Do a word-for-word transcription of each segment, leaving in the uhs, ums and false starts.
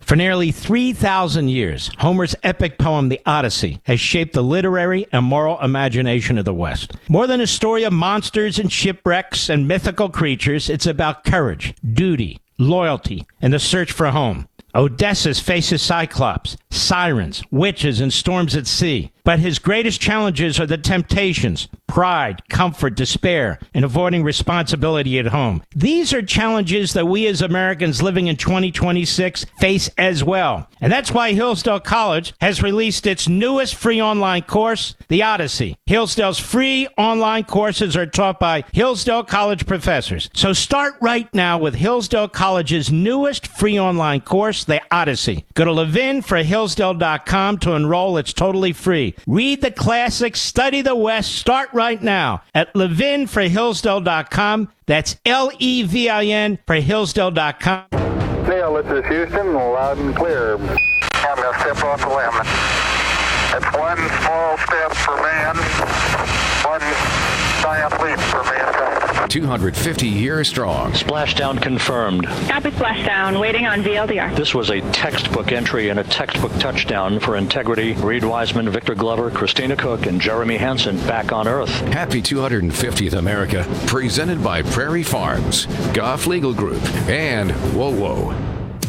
For nearly three thousand years, Homer's epic poem, The Odyssey, has shaped the literary and moral imagination of the West. More than a story of monsters and shipwrecks and mythical creatures, it's about courage, duty, loyalty, and the search for home. Odysseus faces Cyclops, sirens, witches, and storms at sea. But his greatest challenges are the temptations, pride, comfort, despair, and avoiding responsibility at home. These are challenges that we as Americans living in twenty twenty-six face as well. And that's why Hillsdale College has released its newest free online course, The Odyssey. Hillsdale's free online courses are taught by Hillsdale College professors. So start right now with Hillsdale College's newest free online course, The Odyssey. Go to levin for hillsdale dot com to enroll. It's totally free. Read the classics, study the West. Start right now at levin for hillsdale dot com. That's L E V I N for hillsdale dot com. Neil, this is Houston, loud and clear. I'm going to step off the limb. It's one small step for man, one giant leap for mankind. two hundred fifty years strong. Splashdown confirmed. Copy splashdown, waiting on V L D R. This was a textbook entry and a textbook touchdown for integrity. Reed Wiseman, Victor Glover, Christina Cook, and Jeremy Hansen back on Earth. Happy two hundred fiftieth America. Presented by Prairie Farms, Goff Legal Group, and Whoa Whoa.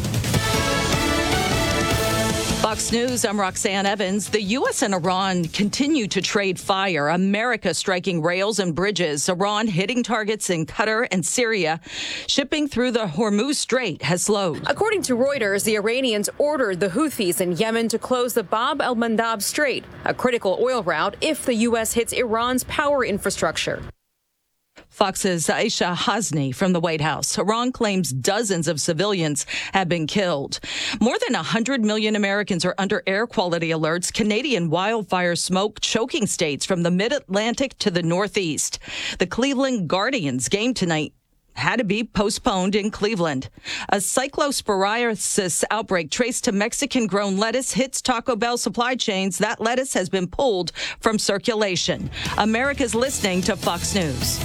Fox News, I'm Roxanne Evans. The U S and Iran continue to trade fire. America striking rails and bridges. Iran hitting targets in Qatar and Syria. Shipping through the Hormuz Strait has slowed. According to Reuters, the Iranians ordered the Houthis in Yemen to close the Bab el-Mandab Strait, a critical oil route, if the U S hits Iran's power infrastructure. Fox's Aisha Hasni from the White House. Iran claims dozens of civilians have been killed. More than one hundred million Americans are under air quality alerts. Canadian wildfire smoke choking states from the mid-Atlantic to the Northeast. The Cleveland Guardians game tonight had to be postponed in Cleveland. A cyclosporiasis outbreak traced to Mexican-grown lettuce hits Taco Bell supply chains. That lettuce has been pulled from circulation. America's listening to Fox News.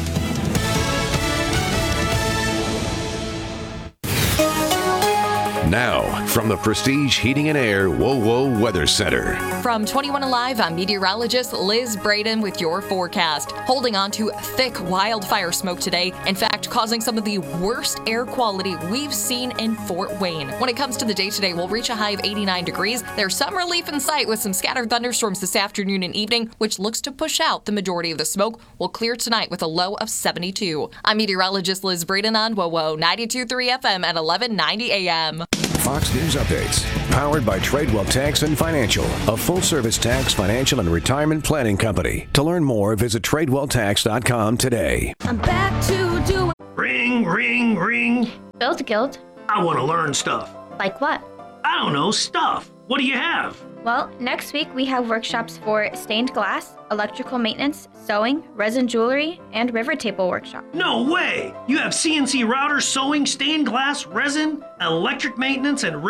Now, from the Prestige Heating and Air Whoa Whoa Weather Center. From twenty-one Alive, I'm meteorologist Liz Braden with your forecast. Holding on to thick wildfire smoke today, in fact, causing some of the worst air quality we've seen in Fort Wayne. When it comes to the day today, we'll reach a high of eighty-nine degrees. There's some relief in sight with some scattered thunderstorms this afternoon and evening, which looks to push out the majority of the smoke. We'll clear tonight with a low of seventy-two. I'm meteorologist Liz Braden on Whoa Whoa ninety-two point three F M at eleven ninety A M. Fox News Updates, powered by Tradewell Tax and Financial, a full-service tax, financial, and retirement planning company. To learn more, visit tradewell tax dot com today. I'm back to do Ring, ring, ring. Build Guild. I want to learn stuff. Like what? I don't know, stuff. What do you have? Well, next week we have workshops for stained glass, electrical maintenance, sewing, resin jewelry, and river table workshop. No way! You have C N C routers, sewing, stained glass, resin, electric maintenance, and